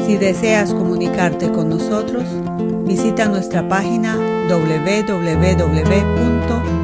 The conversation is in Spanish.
Si deseas comunicarte con nosotros, visita nuestra página www.radiomaria.org.